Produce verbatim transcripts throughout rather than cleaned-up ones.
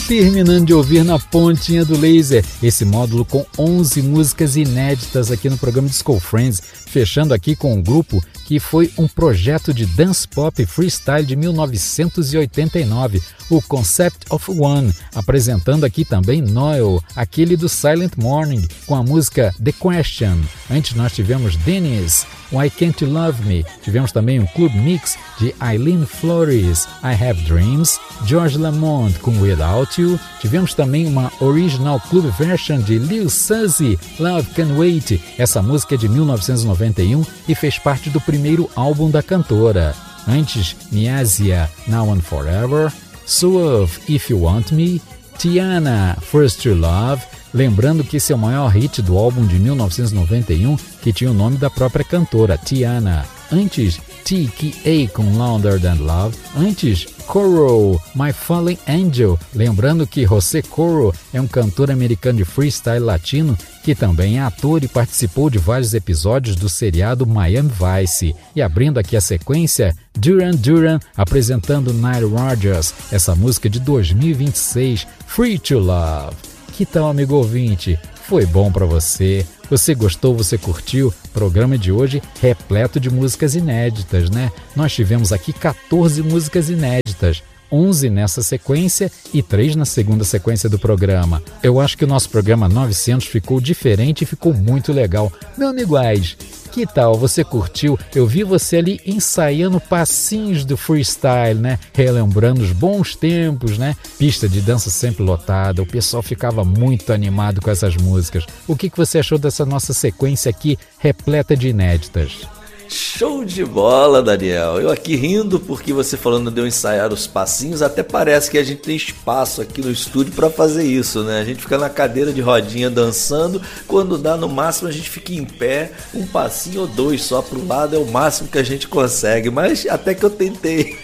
Terminando de ouvir na pontinha do laser esse módulo com onze músicas inéditas aqui no programa Disco Friends, fechando aqui com um grupo que foi um projeto de dance pop freestyle de mil novecentos e oitenta e nove, o Concept of One, apresentando aqui também Noel, aquele do Silent Morning, com a música The Question. Antes nós tivemos Dennis, Why Can't You Love Me? Tivemos também um Club Mix de Eileen Flores, I Have Dreams, George Lamont com Without You. Tivemos também uma Original Club Version de Lil Suzy, Love Can Wait. Essa música é de mil novecentos e noventa e um e fez parte do primeiro álbum da cantora. Antes, Niasia, Now and Forever, Suave, If You Want Me, Tiana, First True Love. Lembrando que esse é o maior hit do álbum de mil novecentos e noventa e um, que tinha o nome da própria cantora, Tiana. Antes, T K A com Louder Than Love. Antes, Coro, My Fallen Angel. Lembrando que José Coro é um cantor americano de freestyle latino que também é ator e participou de vários episódios do seriado Miami Vice. E abrindo aqui a sequência, Duran Duran apresentando Nile Rodgers, essa música de dois mil e vinte e seis, Free to Love. Que tal, amigo ouvinte? Foi bom para você? Você gostou? Você curtiu? O programa de hoje repleto de músicas inéditas, né? Nós tivemos aqui catorze músicas inéditas, onze nessa sequência e três na segunda sequência do programa. Eu acho que o nosso programa novecentos ficou diferente e ficou muito legal. Meu amigo Ais, que tal? Você curtiu? Eu vi você ali ensaiando passinhos do freestyle, né? Relembrando os bons tempos, né? Pista de dança sempre lotada, o pessoal ficava muito animado com essas músicas. O que que você achou dessa nossa sequência aqui repleta de inéditas? Show de bola, Daniel. Eu aqui rindo porque você falando de eu ensaiar os passinhos, até parece que a gente tem espaço aqui no estúdio para fazer isso, né? A gente fica na cadeira de rodinha dançando, quando dá no máximo a gente fica em pé, um passinho ou dois só pro lado é o máximo que a gente consegue, mas até que eu tentei.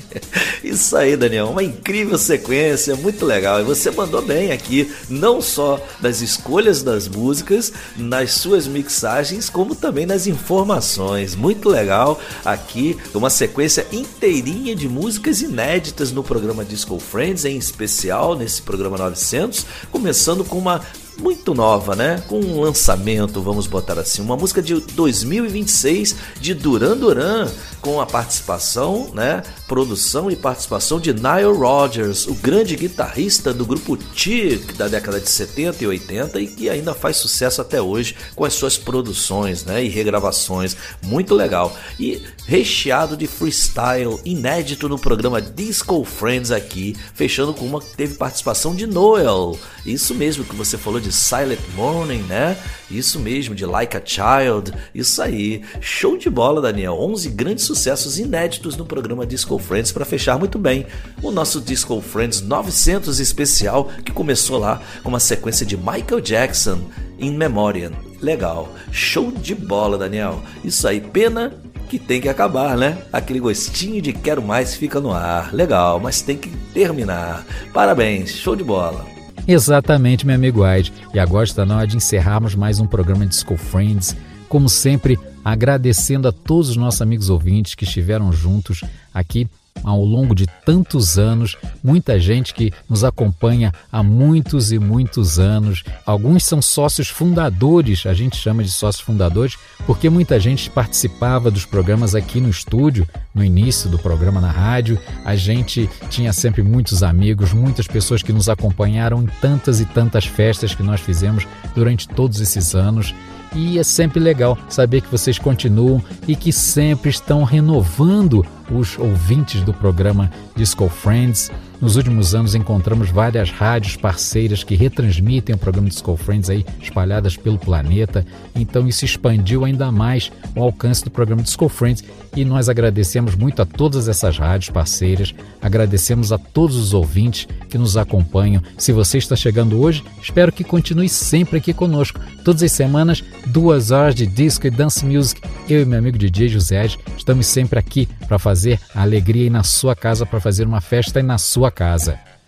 Isso aí, Daniel, uma incrível sequência, muito legal. E você mandou bem aqui, não só nas escolhas das músicas, nas suas mixagens, como também nas informações. Muito legal aqui, uma sequência inteirinha de músicas inéditas no programa Disco Friends, em especial nesse programa novecentos, começando com uma muito nova, né? Com um lançamento, vamos botar assim, uma música de dois mil e vinte e seis de Duran Duran, com a participação, né? Produção e participação de Nile Rodgers, o grande guitarrista do grupo Chic da década de setenta e oitenta e que ainda faz sucesso até hoje com as suas produções, né? E regravações, muito legal. E recheado de freestyle inédito no programa Disco Friends aqui, fechando com uma que teve participação de Noel. Isso mesmo que você falou de Silent Morning, né? Isso mesmo, de Like a Child. Isso aí, show de bola, Daniel. onze grandes sucessos inéditos no programa Disco Friends para fechar muito bem o nosso Disco Friends novecentos especial, que começou lá com uma sequência de Michael Jackson, In Memoriam. Legal, show de bola, Daniel. Isso aí, pena que tem que acabar, né? Aquele gostinho de quero mais fica no ar. Legal, mas tem que terminar. Parabéns, show de bola. Exatamente, meu amigo Aide. E agora está na hora de encerrarmos mais um programa Disco Friends. Como sempre, agradecendo a todos os nossos amigos ouvintes que estiveram juntos aqui ao longo de tantos anos, muita gente que nos acompanha há muitos e muitos anos. Alguns são sócios fundadores, a gente chama de sócios fundadores, porque muita gente participava dos programas aqui no estúdio, no início do programa na rádio. A gente tinha sempre muitos amigos, muitas pessoas que nos acompanharam em tantas e tantas festas que nós fizemos durante todos esses anos. E é sempre legal saber que vocês continuam e que sempre estão renovando os ouvintes do programa Disco Friends. Nos últimos anos encontramos várias rádios parceiras que retransmitem o programa Disco Friends aí, espalhadas pelo planeta. Então isso expandiu ainda mais o alcance do programa Disco Friends e nós agradecemos muito a todas essas rádios parceiras, agradecemos a todos os ouvintes que nos acompanham. Se você está chegando hoje, espero que continue sempre aqui conosco. Todas as semanas, duas horas de disco e dance music. Eu e meu amigo D J José estamos sempre aqui para fazer a alegria aí na sua casa, para fazer uma festa aí na sua casa.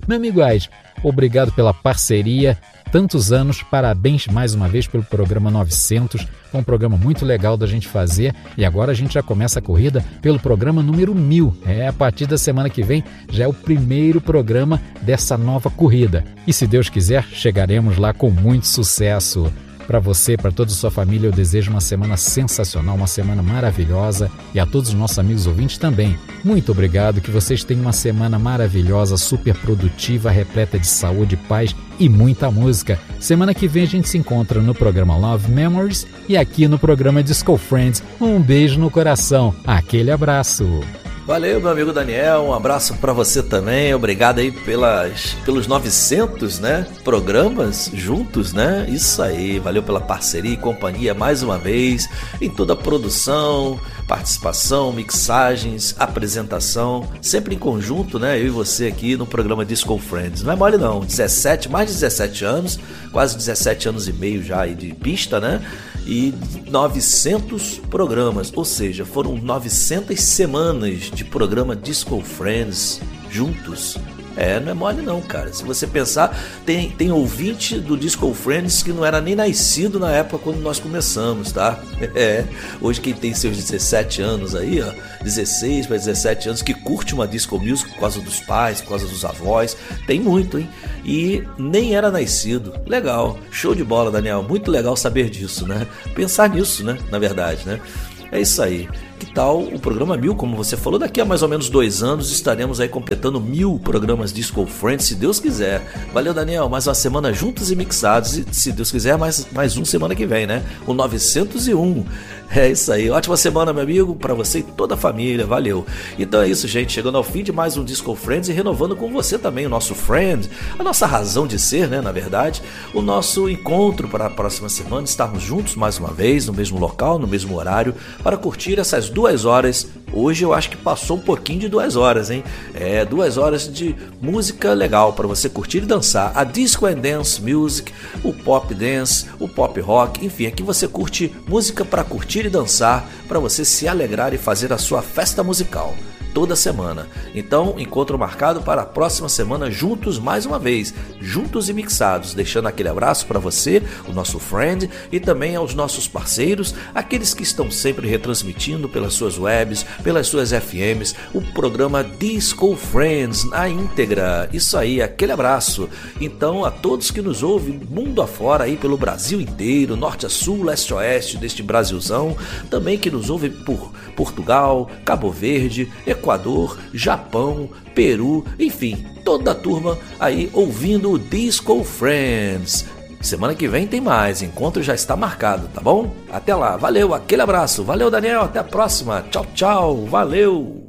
Meu amigo Ais, obrigado pela parceria, tantos anos, parabéns mais uma vez pelo programa novecentos, foi um programa muito legal da gente fazer e agora a gente já começa a corrida pelo programa número mil. É, a partir da semana que vem já é o primeiro programa dessa nova corrida e se Deus quiser chegaremos lá com muito sucesso. Para você, para toda a sua família, eu desejo uma semana sensacional, uma semana maravilhosa e a todos os nossos amigos ouvintes também. Muito obrigado, que vocês tenham uma semana maravilhosa, super produtiva, repleta de saúde, paz e muita música. Semana que vem a gente se encontra no programa Love Memories e aqui no programa Disco Friends. Um beijo no coração, aquele abraço. Valeu, meu amigo Daniel, um abraço para você também, obrigado aí pelas, pelos novecentos, né, programas juntos, né, isso aí, valeu pela parceria e companhia mais uma vez, em toda a produção, participação, mixagens, apresentação, sempre em conjunto, né, eu e você aqui no programa Disco Friends, não é mole não, dezessete, mais de dezessete anos, quase dezessete anos e meio já aí de pista, né, e novecentos programas, ou seja, foram novecentas semanas de programa Disco Friends juntos. É, não é mole não, cara. Se você pensar, tem, tem ouvinte do Disco Friends que não era nem nascido na época quando nós começamos, tá? É, hoje quem tem seus dezessete anos aí, ó, dezesseis para dezessete anos, que curte uma disco music por causa dos pais, por causa dos avós, tem muito, hein? E nem era nascido. Legal, show de bola, Daniel. Muito legal saber disso, né? Pensar nisso, né? Na verdade, né? É isso aí. Que tal o programa mil, como você falou, daqui a mais ou menos dois anos estaremos aí completando mil programas Disco Friends, se Deus quiser. Valeu, Daniel, mais uma semana juntos e mixados, e se Deus quiser, mais, mais um semana que vem, né? O novecentos e um. É isso aí, ótima semana, meu amigo, para você e toda a família, valeu. Então é isso, gente, chegando ao fim de mais um Disco Friends e renovando com você também o nosso friend, a nossa razão de ser, né, na verdade, o nosso encontro para a próxima semana, estarmos juntos mais uma vez, no mesmo local, no mesmo horário, para curtir essas duas horas. Hoje eu acho que passou um pouquinho de duas horas, hein? É, duas horas de música legal para você curtir e dançar. A Disco and Dance Music, o Pop Dance, o Pop Rock, enfim, aqui você curte música para curtir e dançar, para você se alegrar e fazer a sua festa musical. Toda semana. Então, encontro marcado para a próxima semana, juntos mais uma vez, juntos e mixados, deixando aquele abraço para você, o nosso friend, e também aos nossos parceiros, aqueles que estão sempre retransmitindo pelas suas webs, pelas suas F Ms, o programa Disco Friends na íntegra. Isso aí, aquele abraço. Então, a todos que nos ouvem mundo afora aí pelo Brasil inteiro, norte a sul, leste a oeste deste Brasilzão, também que nos ouvem por Portugal, Cabo Verde, Equador, Japão, Peru, enfim, toda a turma aí ouvindo o Disco Friends. Semana que vem tem mais, encontro já está marcado, tá bom? Até lá, valeu, aquele abraço, valeu Daniel, até a próxima, tchau, tchau, valeu!